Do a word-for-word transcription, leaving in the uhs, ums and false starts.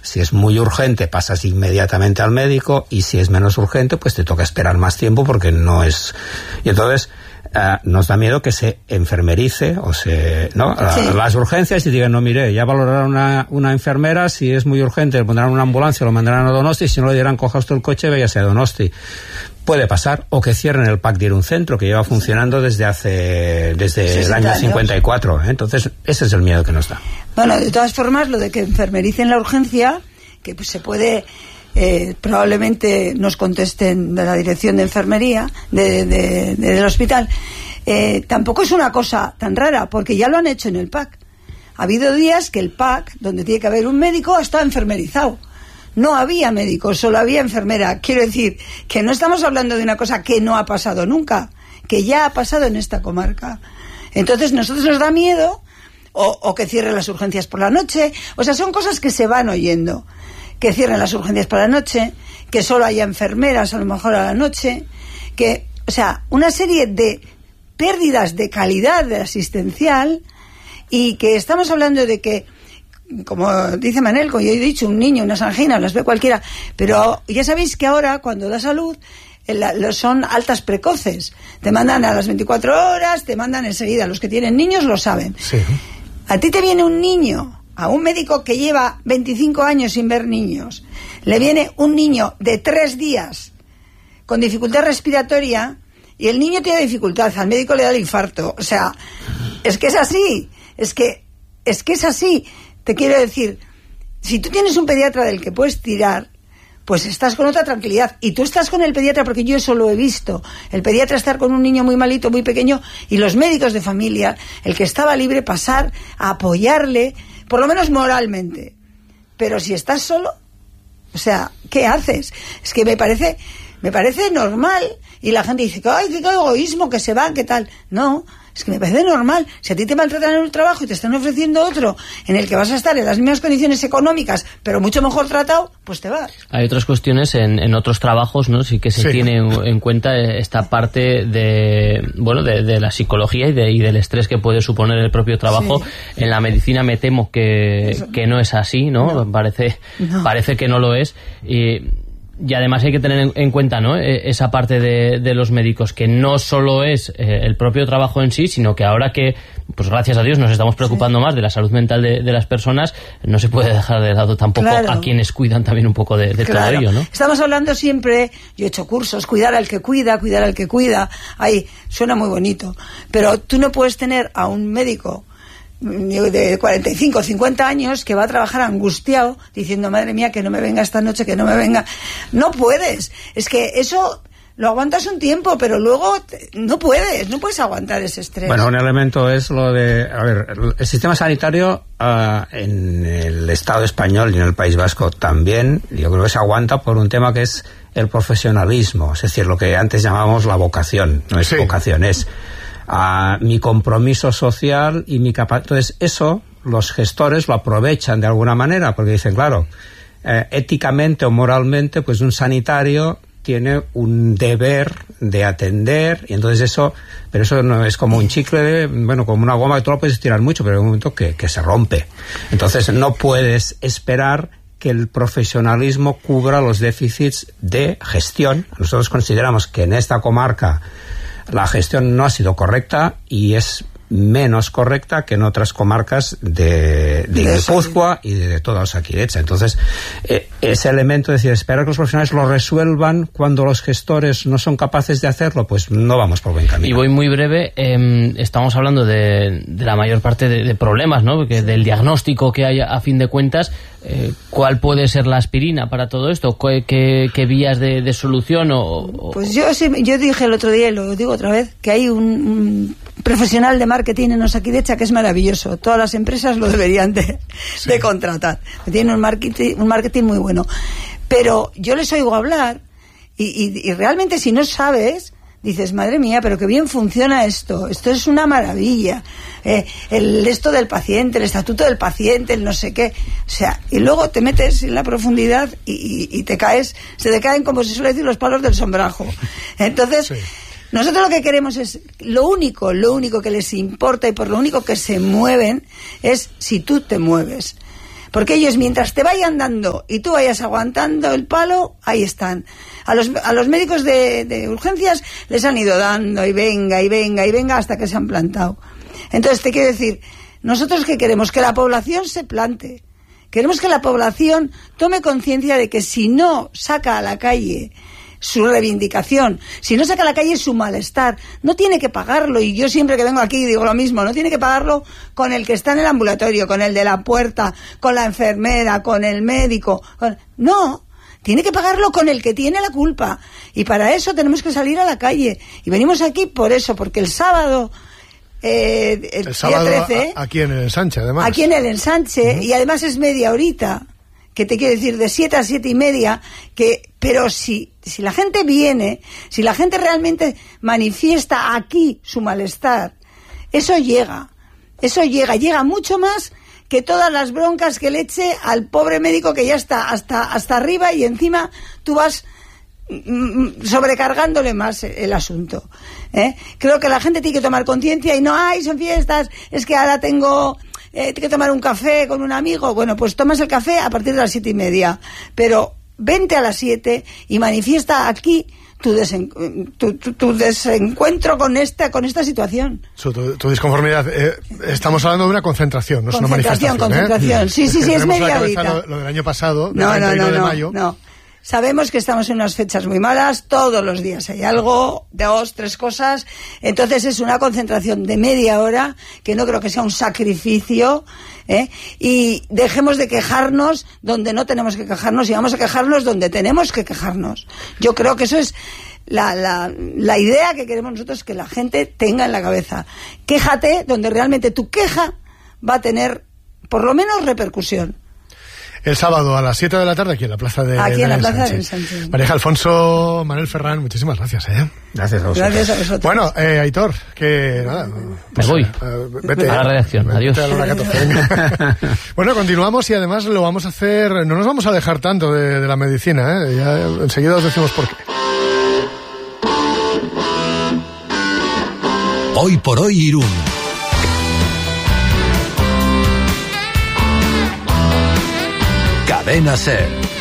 Si es muy urgente, pasas inmediatamente al médico, y si es menos urgente, pues te toca esperar más tiempo porque no es... Y entonces uh, nos da miedo que se enfermerice o se... ¿no? Sí. Las urgencias y digan, no, mire, ya valorará una, una enfermera, si es muy urgente le pondrán una ambulancia, lo mandarán a Donosti, si no le dirán, coja usted el coche, váyase a Donosti. Puede pasar, o que cierren el P A C de Iruncentro, que lleva funcionando desde hace desde el año cincuenta y cuatro. ¿eh? Entonces, ese es el miedo que nos da. Bueno, de todas formas, lo de que enfermericen la urgencia, que pues se puede, eh, probablemente nos contesten de la dirección de enfermería de, de, de, del hospital, eh, tampoco es una cosa tan rara, porque ya lo han hecho en el P A C. Ha habido días que el P A C, donde tiene que haber un médico, está enfermerizado. No había médicos, solo había enfermera. Quiero decir que no estamos hablando de una cosa que no ha pasado nunca, que ya ha pasado en esta comarca. Entonces, nosotros nos da miedo, o, o que cierren las urgencias por la noche. O sea, son cosas que se van oyendo. Que cierren las urgencias por la noche, que solo haya enfermeras a lo mejor a la noche, que, o sea, una serie de pérdidas de calidad de asistencial, y que estamos hablando de que, como dice Manel, como yo he dicho, un niño, unas anginas, las ve cualquiera, pero ya sabéis que ahora, cuando da salud, son altas precoces. Te mandan a las veinticuatro horas, te mandan enseguida. Los que tienen niños lo saben. Sí. A ti te viene un niño, a un médico que lleva veinticinco años sin ver niños, le viene un niño de tres días con dificultad respiratoria, y el niño tiene dificultad, al médico le da el infarto. O sea, es que es así, es que, es que es así. Te quiero decir, si tú tienes un pediatra del que puedes tirar, pues estás con otra tranquilidad. Y tú estás con el pediatra, porque yo eso lo he visto. El pediatra estar con un niño muy malito, muy pequeño, y los médicos de familia, el que estaba libre, pasar a apoyarle, por lo menos moralmente. Pero si estás solo, o sea, ¿qué haces? Es que me parece, me parece normal. Y la gente dice, ¡ay, qué egoísmo, que se van, qué tal! No. Es que me parece normal. Si a ti te maltratan en un trabajo y te están ofreciendo otro en el que vas a estar en las mismas condiciones económicas, pero mucho mejor tratado, pues te vas. Hay otras cuestiones en, en otros trabajos, ¿no? Sí que se sí. tiene en, en cuenta esta parte de, bueno, de, de la psicología y, de, y del estrés que puede suponer el propio trabajo. Sí. En la medicina me temo que, que no es así, ¿no? no. Parece, no. parece que no lo es. Y, Y además hay que tener en cuenta, ¿no?, esa parte de, de los médicos, que no solo es eh, el propio trabajo en sí, sino que ahora que, pues gracias a Dios, nos estamos preocupando sí. más de la salud mental de, de las personas, no se puede dejar de lado tampoco claro. a quienes cuidan también un poco de, de claro. todo ello, ¿no? Estamos hablando siempre, yo he hecho cursos, cuidar al que cuida, cuidar al que cuida, ahí suena muy bonito, pero tú no puedes tener a un médico de cuarenta y cinco o cincuenta años que va a trabajar angustiado diciendo, madre mía, que no me venga esta noche, que no me venga. No puedes, es que eso lo aguantas un tiempo, pero luego te, no puedes, no puedes aguantar ese estrés. Bueno, un elemento es lo de, a ver, el sistema sanitario uh, en el Estado español y en el País Vasco también, yo creo que se aguanta por un tema que es el profesionalismo, es decir, lo que antes llamábamos la vocación, no es sí. vocación, es a mi compromiso social y mi capacidad. Entonces eso los gestores lo aprovechan de alguna manera, porque dicen, claro, eh, éticamente o moralmente, pues un sanitario tiene un deber de atender, y entonces eso, pero eso no es como un chicle, de, bueno, como una goma que tú lo puedes estirar mucho, pero hay un momento que, que se rompe. Entonces no puedes esperar que el profesionalismo cubra los déficits de gestión. Nosotros consideramos que en esta comarca la gestión no ha sido correcta y es menos correcta que en otras comarcas de, de Guipúzcoa y de, de toda Osakidecha. Entonces, eh, ese elemento de decir, esperar que los profesionales lo resuelvan cuando los gestores no son capaces de hacerlo, pues no vamos por buen camino. Y voy muy breve, eh, estamos hablando de, de la mayor parte de, de problemas, ¿no? Porque del diagnóstico que hay a fin de cuentas, eh, ¿cuál puede ser la aspirina para todo esto? ¿Qué, qué, qué vías de, de solución? O, o... Pues yo, sí, yo dije el otro día, y lo digo otra vez, que hay un, un profesional de marketing en Osakidecha que es maravilloso. Todas las empresas lo deberían de, sí. de contratar. Tiene un marketing, un marketing muy bueno. Pero yo les oigo hablar y, y, y realmente si no sabes, dices, madre mía, pero qué bien funciona esto. Esto es una maravilla. Eh, el esto del paciente, el estatuto del paciente, el no sé qué. O sea, y luego te metes en la profundidad y, y, y te caes, se te caen, como se suele decir, los palos del sombrajo. Entonces... Sí. Nosotros lo que queremos es, lo único, lo único que les importa y por lo único que se mueven es si tú te mueves. Porque ellos, mientras te vayan dando y tú vayas aguantando el palo, ahí están. A los, a los médicos de, de urgencias les han ido dando y venga, y venga, y venga, hasta que se han plantado. Entonces, te quiero decir, nosotros ¿qué queremos? Que la población se plante. Queremos que la población tome conciencia de que si no saca a la calle su reivindicación, si no saca a la calle su malestar, no tiene que pagarlo. Y yo siempre que vengo aquí digo lo mismo, no tiene que pagarlo con el que está en el ambulatorio, con el de la puerta, con la enfermera, con el médico. Con... No, tiene que pagarlo con el que tiene la culpa. Y para eso tenemos que salir a la calle. Y venimos aquí por eso, porque el sábado... Eh, el, el sábado día trece, a, aquí en el ensanche, además. Aquí en el ensanche, uh-huh. Y además es media horita, que te quiero decir, de siete a siete y media, que, pero si, si la gente viene, si la gente realmente manifiesta aquí su malestar, eso llega, eso llega, llega mucho más que todas las broncas que le eche al pobre médico que ya está hasta, hasta arriba y encima tú vas sobrecargándole más el asunto, ¿eh? Creo que la gente tiene que tomar conciencia y no, ay, son fiestas, es que ahora tengo eh, que tomar un café con un amigo. Bueno, pues tomas el café a partir de las siete y media, pero vente a las siete y manifiesta aquí tu, desen, tu, tu, tu desencuentro con esta con esta situación. Su, tu, tu disconformidad. Eh, estamos hablando de una concentración, no es una manifestación. Concentración, ¿eh? sí, sí, sí, es media horita. Lo, lo del año pasado, del no, treinta y uno no, no, de no, mayo. No. Sabemos que estamos en unas fechas muy malas, todos los días hay algo, dos, tres cosas, entonces es una concentración de media hora, que no creo que sea un sacrificio, ¿eh? Y dejemos de quejarnos donde no tenemos que quejarnos y vamos a quejarnos donde tenemos que quejarnos. Yo creo que eso es la, la, la idea que queremos nosotros que la gente tenga en la cabeza. Quéjate donde realmente tu queja va a tener, por lo menos, repercusión. El sábado a las siete de la tarde aquí en la plaza de Aquí en la plaza del Ensanche. María Alfonso, Manuel Ferrán, muchísimas gracias. ¿eh? Gracias a vosotros. Gracias a vosotros. Bueno, eh, Aitor, que nada. Pues, Me voy. Uh, vete a la redacción. Vete Adiós. A la catorce. Bueno, continuamos y además lo vamos a hacer. No nos vamos a alejar tanto de, de la medicina, ¿eh? Ya enseguida os decimos por qué. Hoy por hoy Irún. Cadena SER.